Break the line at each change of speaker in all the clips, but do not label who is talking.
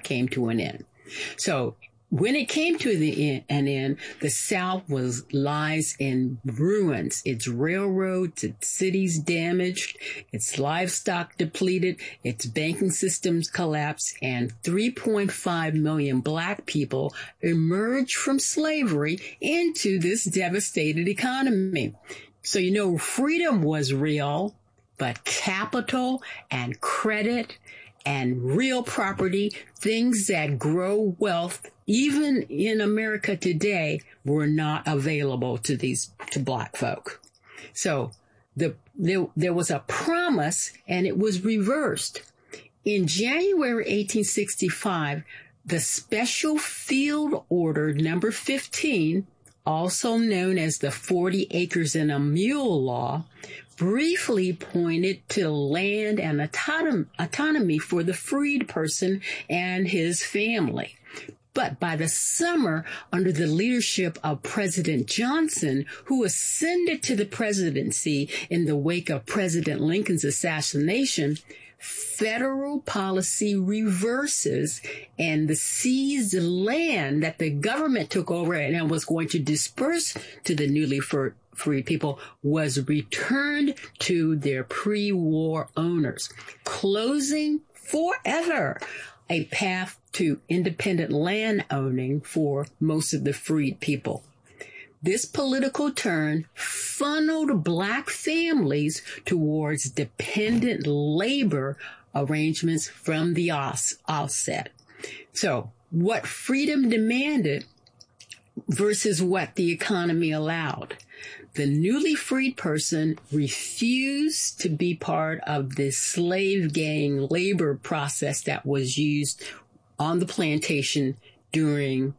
came to an end. So when it came to an end, the South lies in ruins. Its railroads, its cities damaged, its livestock depleted, its banking systems collapsed, and 3.5 million black people emerged from slavery into this devastated economy. So, freedom was real, but capital and credit and real property, things that grow wealth, even in America today, were not available to black folk. So there was a promise, and it was reversed. In January 1865, the Special Field Order number 15, also known as the 40 Acres and a Mule Law, briefly pointed to land and autonomy for the freed person and his family. But by the summer, under the leadership of President Johnson, who ascended to the presidency in the wake of President Lincoln's assassination, federal policy reverses, and the seized land that the government took over and was going to disperse to the newly freed people was returned to their pre-war owners, closing forever a path to independent land owning for most of the freed people. This political turn funneled black families towards dependent labor arrangements from the outset. So what freedom demanded versus what the economy allowed. The newly freed person refused to be part of the slave gang labor process that was used on the plantation during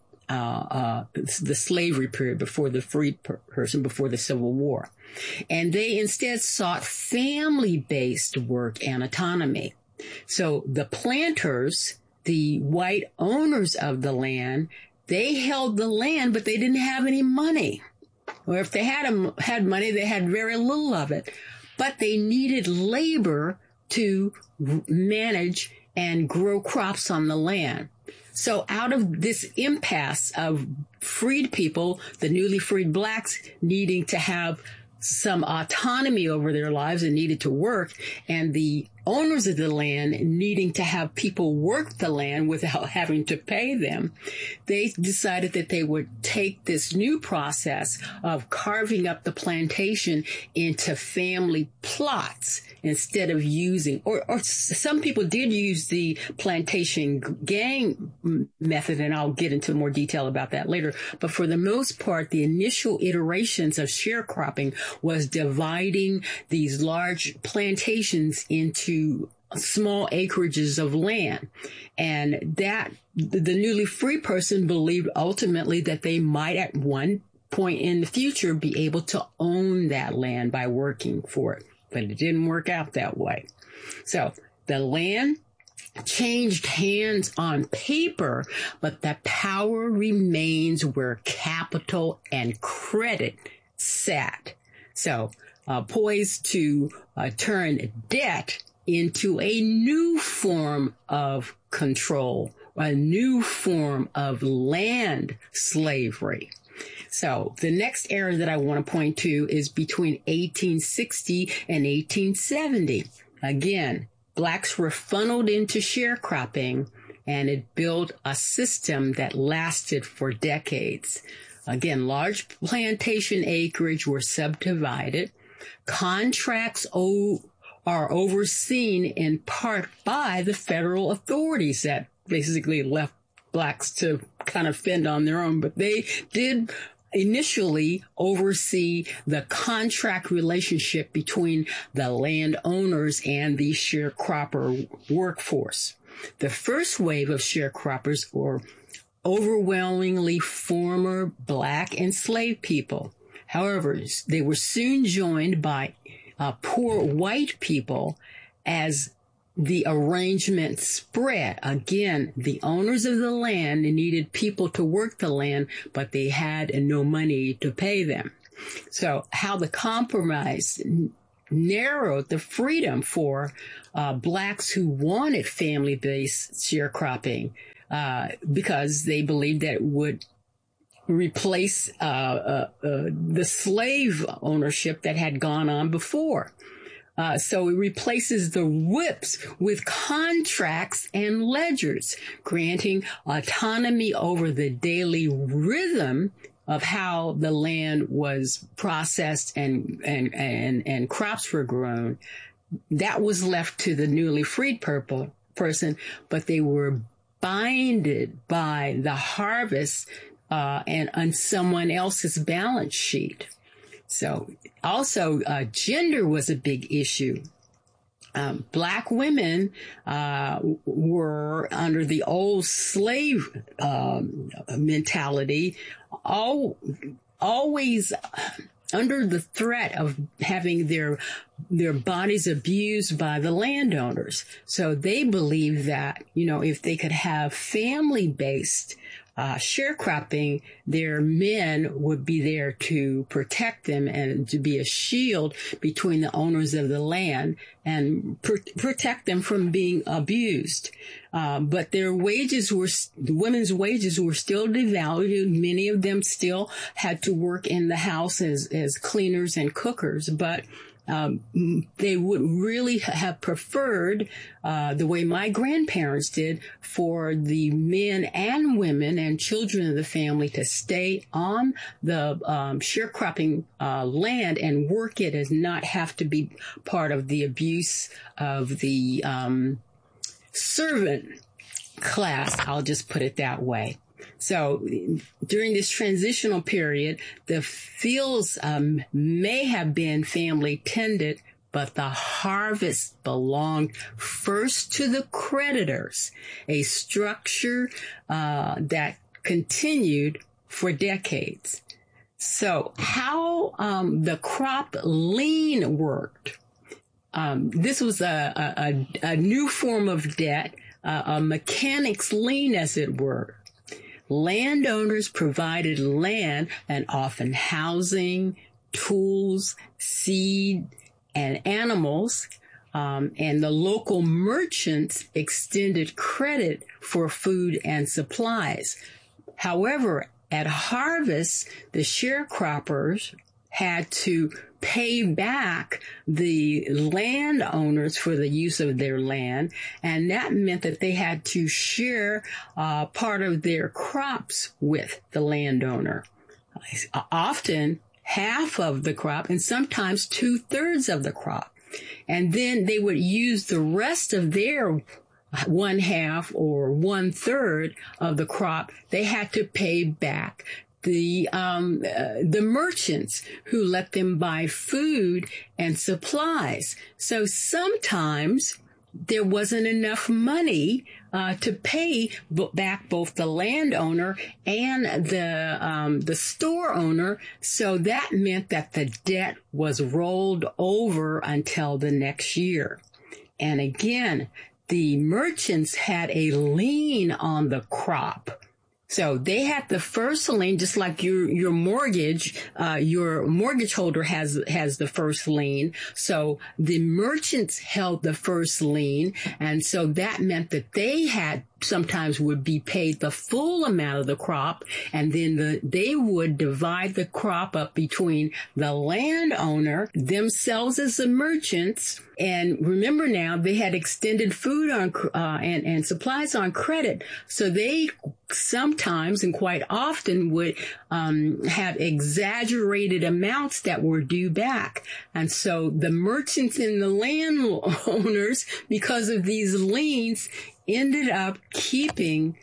the slavery period before the freed person, before the Civil War. And they instead sought family-based work and autonomy. So the planters, the white owners of the land, they held the land, but they didn't have any money. Or if they had money, they had very little of it. But they needed labor to manage and grow crops on the land. So out of this impasse of freed people, the newly freed blacks needing to have some autonomy over their lives and needed to work, and the owners of the land needing to have people work the land without having to pay them, they decided that they would take this new process of carving up the plantation into family plots instead of using, or some people did use the plantation gang method, and I'll get into more detail about that later. But for the most part, the initial iterations of sharecropping was dividing these large plantations into small acreages of land. And that the newly free person believed ultimately that they might at one point in the future be able to own that land by working for it. But it didn't work out that way. So the land changed hands on paper, but the power remains where capital and credit sat. So poised to turn debt into a new form of control, a new form of land slavery. So the next era that I want to point to is between 1860 and 1870. Again, blacks were funneled into sharecropping, and it built a system that lasted for decades. Again, large plantation acreage were subdivided. Contracts are overseen in part by the federal authorities that basically left blacks to kind of fend on their own, but they did initially oversee the contract relationship between the landowners and the sharecropper workforce. The first wave of sharecroppers were overwhelmingly former black enslaved people. However, they were soon joined by poor white people as the arrangement spread. Again, the owners of the land needed people to work the land, but they had no money to pay them. So how the compromise narrowed the freedom for blacks who wanted family-based sharecropping because they believed that it would replace the slave ownership that had gone on before. So it replaces the whips with contracts and ledgers, granting autonomy over the daily rhythm of how the land was processed and crops were grown. That was left to the newly freed person, but they were binded by the harvest and on someone else's balance sheet. So also gender was a big issue. Black women were under the old slave mentality, always under the threat of having their bodies abused by the landowners. So they believed that, if they could have family-based sharecropping, their men would be there to protect them and to be a shield between the owners of the land and protect them from being abused. But their wages the women's wages were still devalued. Many of them still had to work in the house as cleaners and cookers, but they would really have preferred, the way my grandparents did, for the men and women and children of the family to stay on the sharecropping land and work it, and not have to be part of the abuse of the servant class. I'll just put it that way. So during this transitional period, the fields may have been family tended, but the harvest belonged first to the creditors, a structure that continued for decades. So how the crop lien worked. This was a new form of debt, a mechanic's lien, as it were. Landowners provided land and often housing, tools, seed, and animals, and the local merchants extended credit for food and supplies. However, at harvest, the sharecroppers had to pay back the landowners for the use of their land, and that meant that they had to share part of their crops with the landowner. Often half of the crop, and sometimes 2/3 of the crop. And then they would use the rest of their 1/2 or 1/3 of the crop. They had to pay back the merchants who let them buy food and supplies. So sometimes there wasn't enough money to pay back both the landowner and the store owner. So that meant that the debt was rolled over until the next year. And again, the merchants had a lien on the crop. So they had the first lien, just like your mortgage holder has the first lien. So the merchants held the first lien. And so that meant that they sometimes would be paid the full amount of the crop. And then they would divide the crop up between the landowner, themselves as the merchants. And remember now, they had extended food on and supplies on credit. So they sometimes and quite often would have exaggerated amounts that were due back. And so the merchants and the landowners, because of these liens, ended up keeping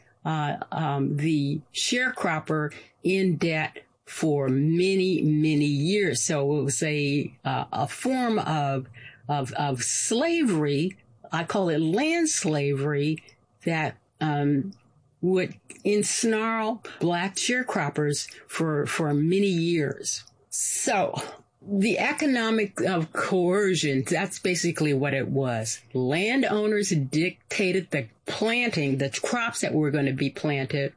the sharecropper in debt for many, many years. So it was a form of slavery. I call it land slavery, that would ensnarl black sharecroppers for many years. So the economic of coercion, that's basically what it was. Landowners dictated the crops that were going to be planted.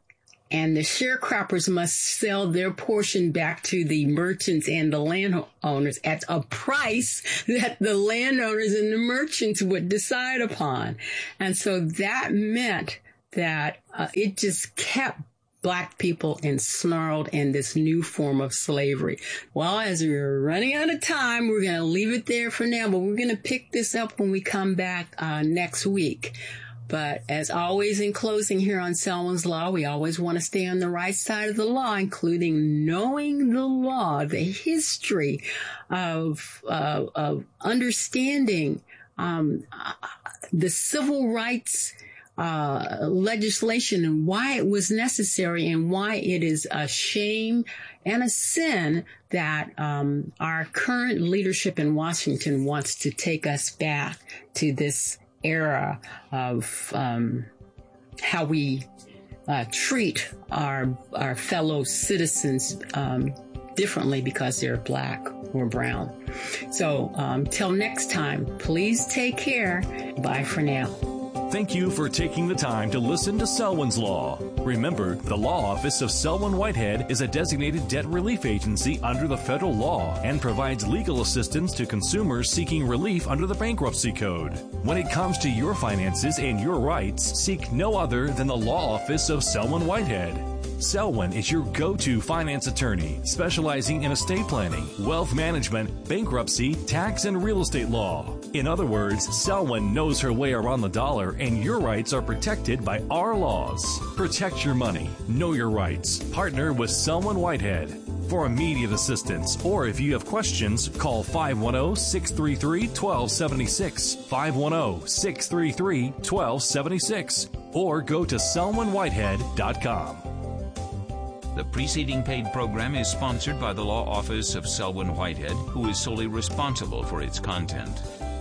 And the sharecroppers must sell their portion back to the merchants and the landowners at a price that the landowners and the merchants would decide upon. And so that meant that it just kept Black people ensnarled in this new form of slavery. Well, as we're running out of time, we're going to leave it there for now, but we're going to pick this up when we come back next week. But as always, in closing here on Selwyn's Law, we always want to stay on the right side of the law, including knowing the law, the history of understanding the civil rights legislation and why it was necessary and why it is a shame and a sin that our current leadership in Washington wants to take us back to this era of how we treat our fellow citizens differently because they're Black or brown. So till next time, please take care. Bye for now.
Thank you for taking the time to listen to Selwyn's Law. Remember, the Law Office of Selwyn Whitehead is a designated debt relief agency under the federal law and provides legal assistance to consumers seeking relief under the Bankruptcy Code. When it comes to your finances and your rights, seek no other than the Law Office of Selwyn Whitehead. Selwyn is your go-to finance attorney, specializing in estate planning, wealth management, bankruptcy, tax, and real estate law. In other words, Selwyn knows her way around the dollar, and your rights are protected by our laws. Protect your money. Know your rights. Partner with Selwyn Whitehead. For immediate assistance, or if you have questions, call 510-633-1276, 510-633-1276, or go to selwynwhitehead.com.
The preceding paid program is sponsored by the Law Office of Selwyn Whitehead, who is solely responsible for its content.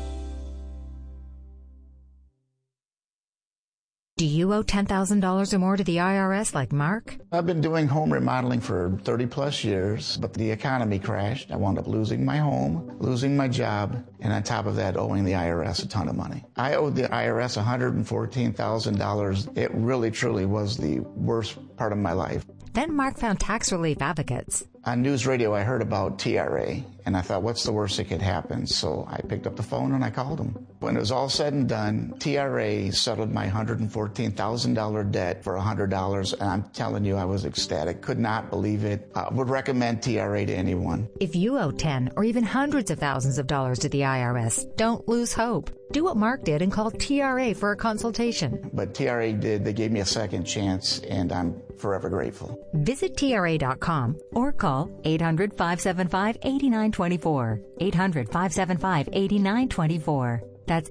Do you owe $10,000 or more to the IRS like Mark?
I've been doing home remodeling for 30 plus years, but the economy crashed. I wound up losing my home, losing my job, and on top of that, owing the IRS a ton of money. I owed the IRS $114,000. It really, truly was the worst part of my life.
Then Mark found tax relief advocates.
On news radio, I heard about TRA, and I thought, what's the worst that could happen? So I picked up the phone and I called them. When it was all said and done, TRA settled my $114,000 debt for $100, and I'm telling you, I was ecstatic. Could not believe it. Would recommend TRA to anyone.
If you owe 10 or even hundreds of thousands of dollars to the IRS, don't lose hope. Do what Mark did and call TRA for a consultation.
But TRA did. They gave me a second chance, and I'm forever grateful.
Visit TRA.com or call 800-575-8924. 800-575-8924. That's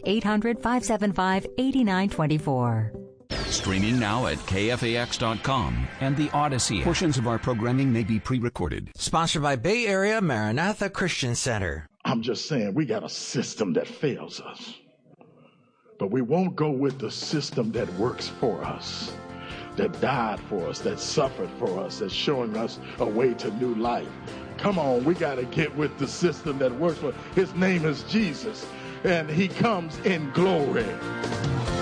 800-575-8924.
Streaming now at KFAX.com and the Odyssey app.
Portions of our programming may be pre-recorded.
Sponsored by Bay Area Maranatha Christian Center.
I'm just saying, we got a system that fails us. But we won't go with the system that works for us, that died for us, that suffered for us, that's showing us a way to new life. Come on, we got to get with the system that works for us. His name is Jesus, and he comes in glory.